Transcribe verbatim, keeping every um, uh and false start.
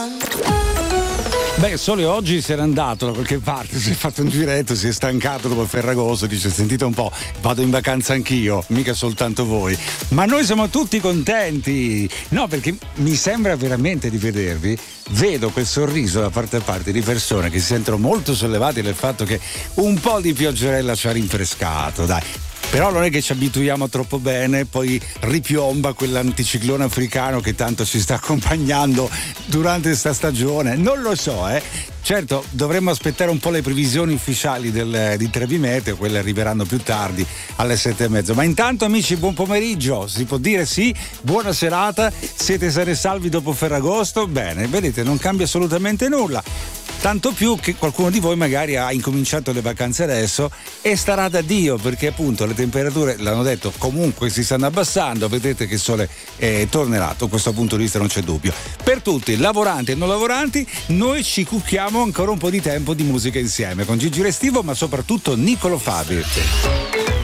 Beh, Sole oggi se n'è andato da qualche parte, si è fatto un giretto, si è stancato dopo Ferragosto, dice sentite un po', vado in vacanza anch'io, mica soltanto voi. Ma noi siamo tutti contenti, no, perché mi sembra veramente di vedervi, vedo quel sorriso da parte a parte di persone che si sentono molto sollevate dal fatto che un po' di pioggerella ci ha rinfrescato, dai. Però non è che ci abituiamo troppo bene, poi ripiomba quell'anticiclone africano che tanto ci sta accompagnando durante questa stagione. Non lo so, eh. Certo, dovremmo aspettare un po' le previsioni ufficiali del, di Trevimeteo, quelle arriveranno più tardi alle sette e mezzo. Ma intanto, amici, buon pomeriggio, si può dire sì, buona serata, siete sani e salvi dopo Ferragosto? Bene, vedete, non cambia assolutamente nulla. Tanto più che qualcuno di voi magari ha incominciato le vacanze adesso e starà da Dio, perché appunto le temperature, l'hanno detto, comunque si stanno abbassando, vedete che il sole eh, tornerà, da questo punto di vista non c'è dubbio. Per tutti, lavoranti e non lavoranti, noi ci cucchiamo ancora un po' di tempo di musica insieme con Gigi Restivo, ma soprattutto Niccolò Fabi.